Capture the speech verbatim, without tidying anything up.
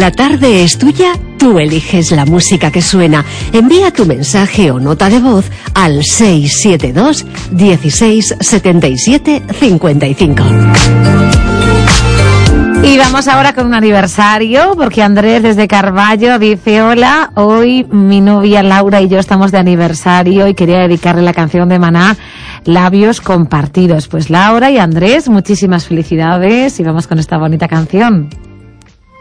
La tarde es tuya, tú eliges la música que suena. Envía tu mensaje o nota de voz al seis siete dos, dieciséis, setenta y siete, cincuenta y cinco. Y vamos ahora con un aniversario, porque Andrés desde Carballo dice: hola, hoy mi novia Laura y yo estamos de aniversario y quería dedicarle la canción de Maná, Labios Compartidos. Pues Laura y Andrés, muchísimas felicidades y vamos con esta bonita canción.